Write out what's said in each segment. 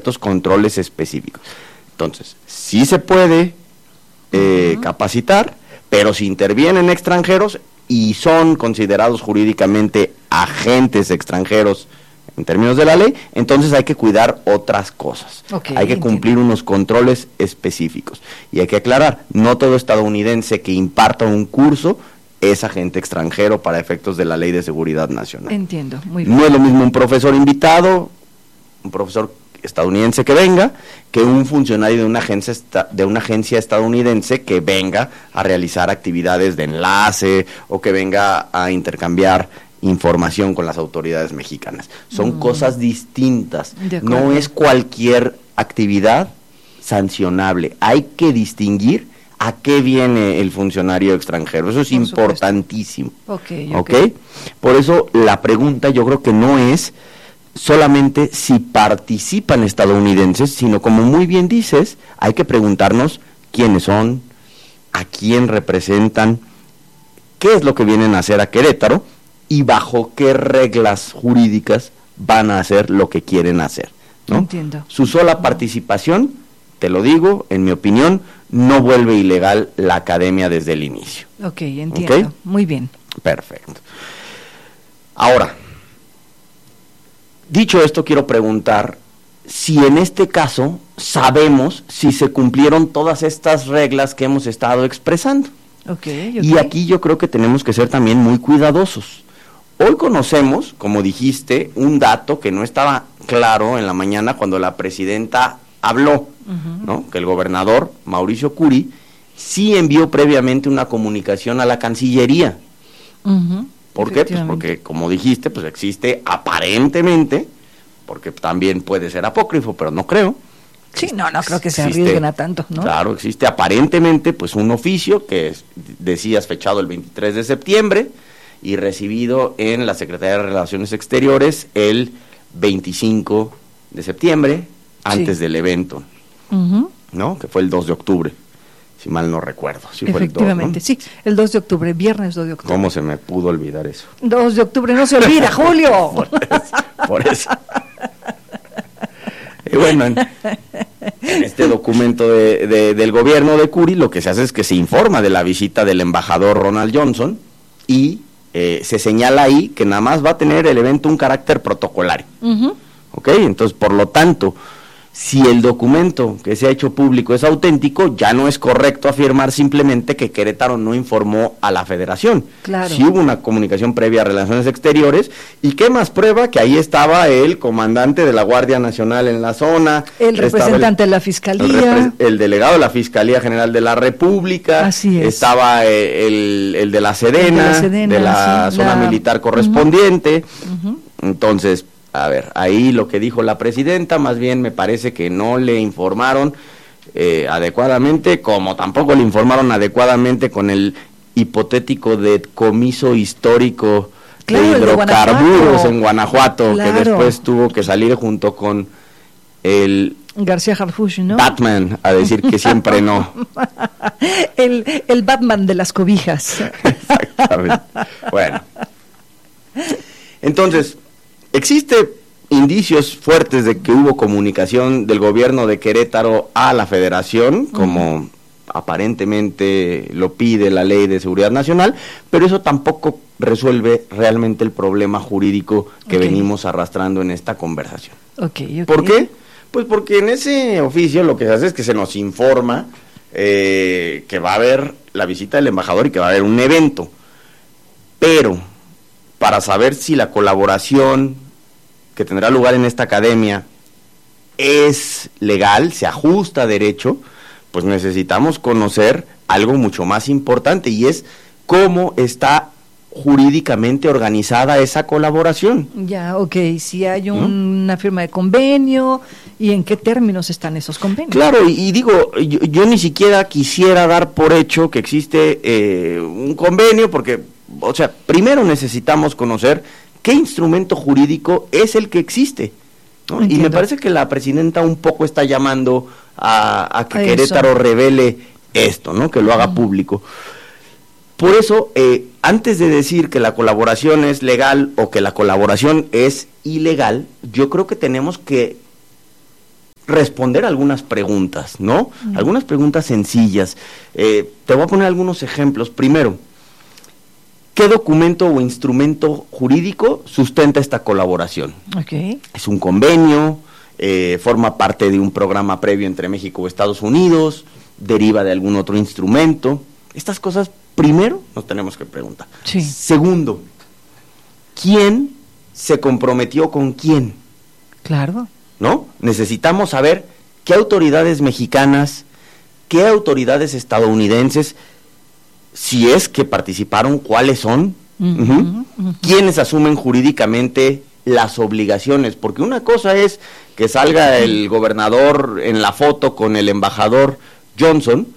ciertos controles específicos. Entonces, sí se puede capacitar, pero si intervienen extranjeros y son considerados jurídicamente agentes extranjeros en términos de la ley, entonces hay que cuidar otras cosas. Hay que cumplir unos controles específicos. Y hay que aclarar, no todo estadounidense que imparta un curso es agente extranjero para efectos de la Ley de Seguridad Nacional. Entiendo, muy bien. No es lo mismo un profesor invitado, un profesor estadounidense que venga, que un funcionario de una agencia estadounidense que venga a realizar actividades de enlace o que venga a intercambiar información con las autoridades mexicanas. Son cosas distintas. No es cualquier actividad sancionable. Hay que distinguir a qué viene el funcionario extranjero. Eso es importantísimo. ¿Ok? Por eso la pregunta yo creo que no es solamente si participan estadounidenses, sino como muy bien dices, hay que preguntarnos quiénes son, a quién representan, qué es lo que vienen a hacer a Querétaro y bajo qué reglas jurídicas van a hacer lo que quieren hacer, ¿no? Entiendo. Su sola participación, te lo digo, en mi opinión, no vuelve ilegal la academia desde el inicio. Ok, entiendo. ¿Okay? Muy bien. Perfecto. Ahora, dicho esto, quiero preguntar si en este caso sabemos si se cumplieron todas estas reglas que hemos estado expresando. Y aquí yo creo que tenemos que ser también muy cuidadosos. Hoy conocemos, como dijiste, un dato que no estaba claro en la mañana cuando la presidenta habló, ¿no? Que el gobernador Mauricio Curi sí envió previamente una comunicación a la Cancillería. ¿Por qué? Pues porque, como dijiste, pues existe aparentemente, porque también puede ser apócrifo, pero no creo. Sí, no creo que se arriesguen a tanto, ¿no? Claro, existe aparentemente pues un oficio que decías fechado el 23 de septiembre y recibido en la Secretaría de Relaciones Exteriores el 25 de septiembre, antes del evento, ¿no? Que fue el 2 de octubre. Si mal no recuerdo. Sí, efectivamente, fue el 2, ¿no? sí, el 2 de octubre, viernes 2 de octubre. ¿Cómo se me pudo olvidar eso? 2 de octubre no se olvida, Julio. Por eso. Y bueno, en este documento del gobierno de Curi, lo que se hace es que se informa de la visita del embajador Ronald Johnson y se señala ahí que nada más va a tener el evento un carácter protocolario. ¿Ok? Entonces, por lo tanto, si el documento que se ha hecho público es auténtico, ya no es correcto afirmar simplemente que Querétaro no informó a la Federación. Claro. Sí hubo una comunicación previa a Relaciones Exteriores, y qué más prueba que ahí estaba el comandante de la Guardia Nacional en la zona, el representante de la Fiscalía, el delegado de la Fiscalía General de la República, así es. Estaba el de la Sedena, de la zona militar correspondiente. Entonces, a ver, ahí lo que dijo la presidenta, más bien me parece que no le informaron adecuadamente, como tampoco le informaron adecuadamente con el hipotético decomiso histórico de hidrocarburos en Guanajuato, que después tuvo que salir junto con el García Harfuch, ¿no? Batman, a decir que siempre no. el Batman de las cobijas. Exactamente. Bueno. Entonces, existe indicios fuertes de que hubo comunicación del gobierno de Querétaro a la Federación, como aparentemente lo pide la Ley de Seguridad Nacional, pero eso tampoco resuelve realmente el problema jurídico que venimos arrastrando en esta conversación. ¿Por qué? Pues porque en ese oficio lo que se hace es que se nos informa que va a haber la visita del embajador y que va a haber un evento, pero para saber si la colaboración que tendrá lugar en esta academia es legal, se ajusta a derecho, pues necesitamos conocer algo mucho más importante, y es cómo está jurídicamente organizada esa colaboración. Ya, si hay una firma de convenio, y en qué términos están esos convenios. Claro, y digo, yo ni siquiera quisiera dar por hecho que existe un convenio, porque, o sea, primero necesitamos conocer qué instrumento jurídico es el que existe, ¿no? Y me parece que la presidenta un poco está llamando a que Querétaro revele esto, ¿no? Que lo haga público. Por eso, antes de decir que la colaboración es legal o que la colaboración es ilegal, yo creo que tenemos que responder algunas preguntas, ¿no? Algunas preguntas sencillas. Te voy a poner algunos ejemplos. Primero, ¿qué documento o instrumento jurídico sustenta esta colaboración? Okay. ¿Es un convenio? ¿Forma parte de un programa previo entre México o Estados Unidos? ¿Deriva de algún otro instrumento? Estas cosas, primero, nos tenemos que preguntar. Sí. Segundo, ¿quién se comprometió con quién? Claro. ¿No? Necesitamos saber qué autoridades mexicanas, qué autoridades estadounidenses, si es que participaron, cuáles son, quiénes asumen jurídicamente las obligaciones, porque una cosa es que salga el gobernador en la foto con el embajador Johnson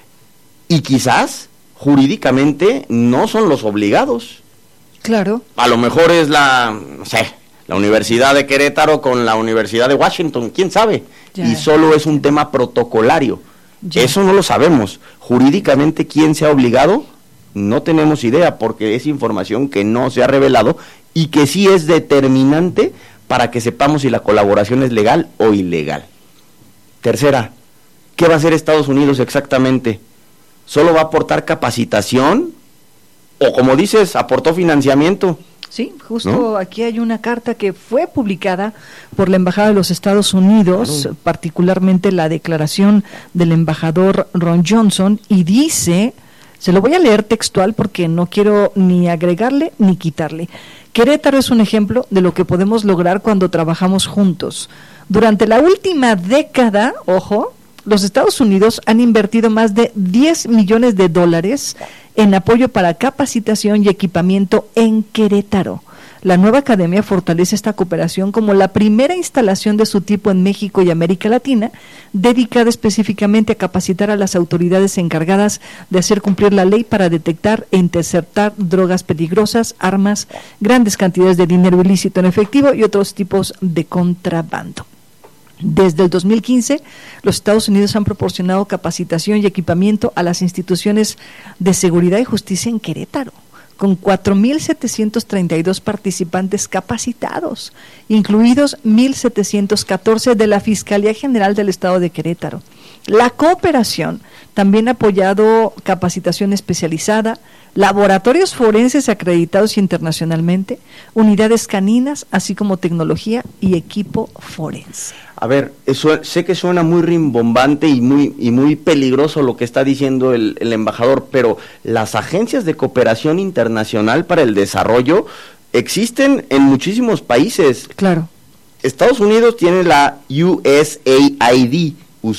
y quizás jurídicamente no son los obligados. Claro. A lo mejor es la Universidad de Querétaro con la Universidad de Washington, quién sabe, y solo es un tema protocolario. Eso no lo sabemos. Jurídicamente, ¿quién se ha obligado? No tenemos idea, porque es información que no se ha revelado y que sí es determinante para que sepamos si la colaboración es legal o ilegal. Tercera, ¿qué va a hacer Estados Unidos exactamente? ¿Solo va a aportar capacitación? O como dices, aportó financiamiento. Sí, justo ¿no? Aquí hay una carta que fue publicada por la Embajada de los Estados Unidos, claro. Particularmente la declaración del embajador Ron Johnson, y dice, se lo voy a leer textual porque no quiero ni agregarle ni quitarle. Querétaro es un ejemplo de lo que podemos lograr cuando trabajamos juntos. Durante la última década, ojo, los Estados Unidos han invertido más de $10 millones en apoyo para capacitación y equipamiento en Querétaro. La nueva academia fortalece esta cooperación como la primera instalación de su tipo en México y América Latina, dedicada específicamente a capacitar a las autoridades encargadas de hacer cumplir la ley para detectar e interceptar drogas peligrosas, armas, grandes cantidades de dinero ilícito en efectivo y otros tipos de contrabando. Desde el 2015, los Estados Unidos han proporcionado capacitación y equipamiento a las instituciones de seguridad y justicia en Querétaro, con 4.732 participantes capacitados, incluidos 1.714 de la Fiscalía General del Estado de Querétaro. La cooperación también ha apoyado capacitación especializada, laboratorios forenses acreditados internacionalmente, unidades caninas, así como tecnología y equipo forense. A ver, sé que suena muy rimbombante y muy peligroso lo que está diciendo el embajador, pero las agencias de cooperación internacional para el desarrollo existen en muchísimos países. Claro. Estados Unidos tiene la USAID.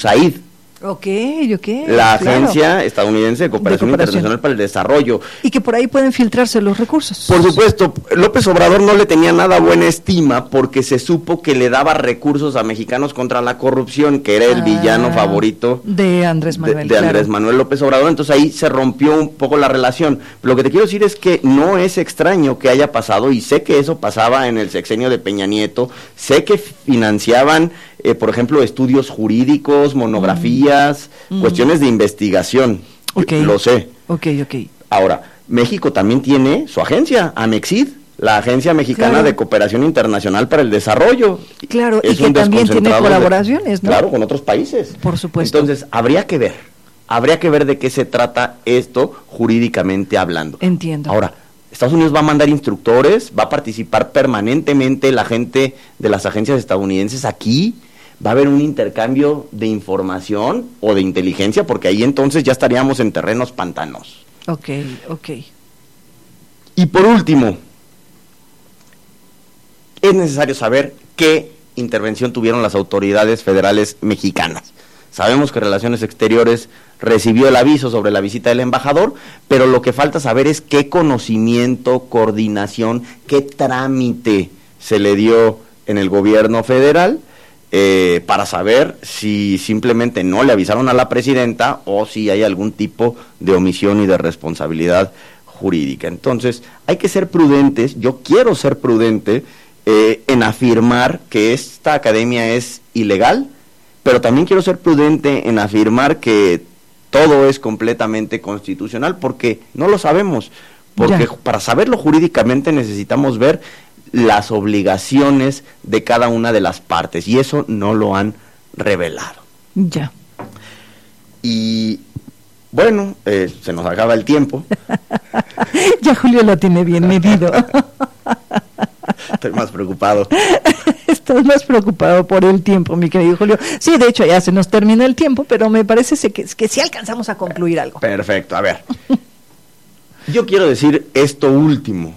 Ok. La Agencia Estadounidense de Cooperación Internacional para el Desarrollo. Y que por ahí pueden filtrarse los recursos. Por supuesto, López Obrador no le tenía nada buena estima porque se supo que le daba recursos a Mexicanos contra la Corrupción, que era el villano favorito de Andrés Manuel. De Andrés Manuel López Obrador, entonces ahí se rompió un poco la relación. Lo que te quiero decir es que no es extraño que haya pasado, y sé que eso pasaba en el sexenio de Peña Nieto, sé que financiaban por ejemplo, estudios jurídicos, monografías, cuestiones de investigación. Okay. Lo sé. Ok. Ahora, México también tiene su agencia, AMEXID, la Agencia Mexicana de Cooperación Internacional para el Desarrollo. Claro, y que también tiene colaboraciones, ¿no? Claro, con otros países. Por supuesto. Entonces, habría que ver de qué se trata esto jurídicamente hablando. Entiendo. Ahora, Estados Unidos va a mandar instructores, va a participar permanentemente la gente de las agencias estadounidenses aquí. Va a haber un intercambio de información o de inteligencia, porque ahí entonces ya estaríamos en terrenos pantanos. Ok. Y por último, es necesario saber qué intervención tuvieron las autoridades federales mexicanas. Sabemos que Relaciones Exteriores recibió el aviso sobre la visita del embajador, pero lo que falta saber es qué conocimiento, coordinación, qué trámite se le dio en el gobierno federal, para saber si simplemente no le avisaron a la presidenta o si hay algún tipo de omisión y de responsabilidad jurídica. Entonces, hay que ser prudentes, yo quiero ser prudente en afirmar que esta academia es ilegal, pero también quiero ser prudente en afirmar que todo es completamente constitucional, porque no lo sabemos, porque para saberlo jurídicamente necesitamos ver las obligaciones de cada una de las partes, y eso no lo han revelado. Ya. Y bueno, se nos acaba el tiempo. Ya Julio lo tiene bien medido. Estoy más preocupado. Estás más preocupado por el tiempo, mi querido Julio. Sí, de hecho ya se nos termina el tiempo, pero me parece que sí alcanzamos a concluir algo. Perfecto, a ver. Yo quiero decir esto último.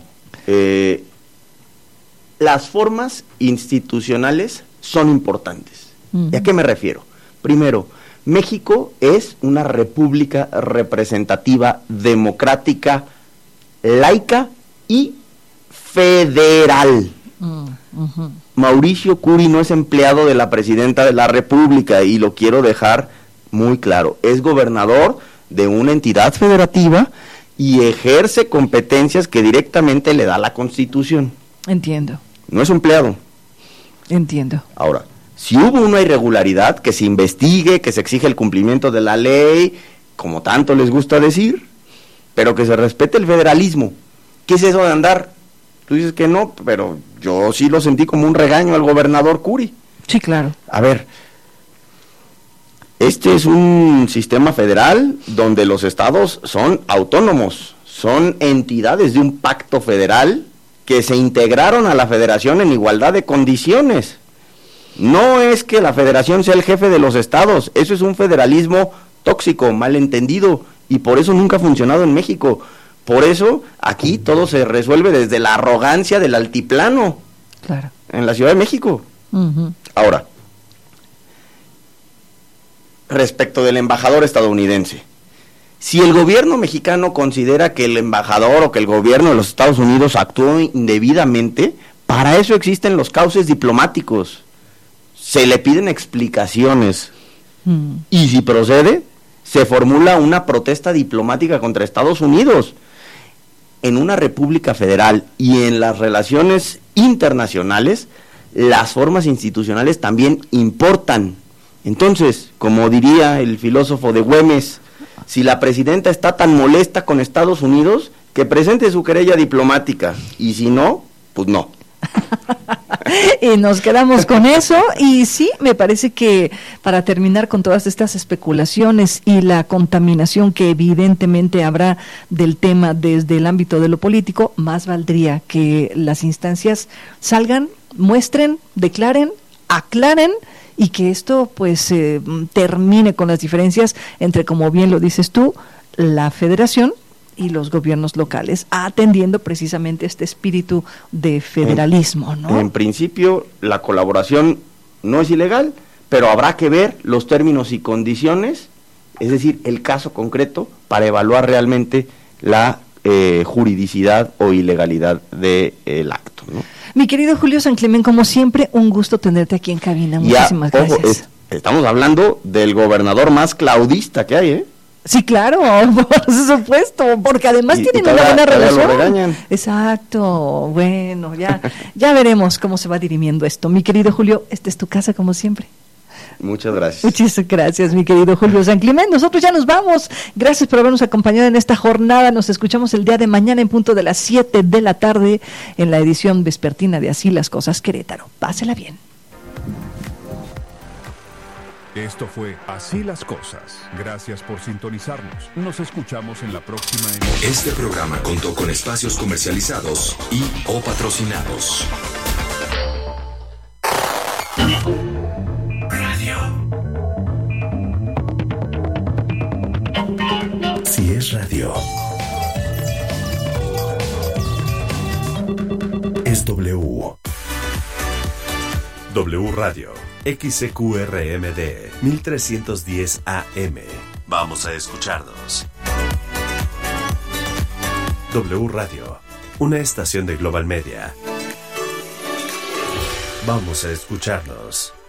Las formas institucionales son importantes. ¿Y a qué me refiero? Primero, México es una república representativa, democrática, laica y federal. Mauricio Curi no es empleado de la presidenta de la República y lo quiero dejar muy claro. Es gobernador de una entidad federativa y ejerce competencias que directamente le da la Constitución. Entiendo. No es empleado. Entiendo. Ahora, si hubo una irregularidad, que se investigue, que se exige el cumplimiento de la ley, como tanto les gusta decir, pero que se respete el federalismo. ¿Qué es eso de andar? Tú dices que no, pero yo sí lo sentí como un regaño al gobernador Curi. Sí, claro. A ver, este es un sistema federal donde los estados son autónomos, son entidades de un pacto federal que se integraron a la federación en igualdad de condiciones. No es que la federación sea el jefe de los estados, eso es un federalismo tóxico, malentendido, y por eso nunca ha funcionado en México. Por eso aquí todo se resuelve desde la arrogancia del altiplano. Claro. En la Ciudad de México. Ahora, respecto del embajador estadounidense, si el gobierno mexicano considera que el embajador o que el gobierno de los Estados Unidos actuó indebidamente, para eso existen los cauces diplomáticos. Se le piden explicaciones. Y si procede, se formula una protesta diplomática contra Estados Unidos. En una república federal y en las relaciones internacionales, las formas institucionales también importan. Entonces, como diría el filósofo de Güemes, si la presidenta está tan molesta con Estados Unidos, que presente su querella diplomática, y si no, pues no. Y nos quedamos con eso, y sí, me parece que para terminar con todas estas especulaciones y la contaminación que evidentemente habrá del tema desde el ámbito de lo político, más valdría que las instancias salgan, muestren, declaren, aclaren, y que esto pues termine con las diferencias entre, como bien lo dices tú, la federación y los gobiernos locales, atendiendo precisamente este espíritu de federalismo, ¿no? En principio, la colaboración no es ilegal, pero habrá que ver los términos y condiciones, es decir, el caso concreto, para evaluar realmente la juridicidad o ilegalidad del acto, ¿no? Mi querido Julio San Clemente, como siempre, un gusto tenerte aquí en cabina. Muchísimas gracias. Estamos hablando del gobernador más claudista que hay, ¿eh? Sí, claro, por supuesto, porque además tienen una buena relación. Lo regañan. Exacto, bueno, ya veremos cómo se va dirimiendo esto. Mi querido Julio, esta es tu casa como siempre. Muchas gracias. Muchísimas gracias, mi querido Julio San Clemente. Nosotros ya nos vamos. Gracias por habernos acompañado en esta jornada. Nos escuchamos el día de mañana en punto de las 7 de la tarde en la edición vespertina de Así las Cosas Querétaro. Pásela bien. Esto fue Así las Cosas. Gracias por sintonizarnos. Nos escuchamos en la próxima emisión. Este programa contó con espacios comercializados y o patrocinados. Radio. Si es radio, es W. W Radio. XCQRMD 1310 AM. Vamos a escucharnos. W Radio, una estación de Global Media. Vamos a escucharnos.